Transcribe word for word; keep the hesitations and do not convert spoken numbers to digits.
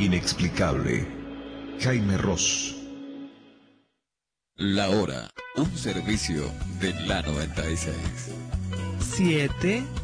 inexplicable. Jaime Ross. La hora, un servicio de la noventa y seis. Siete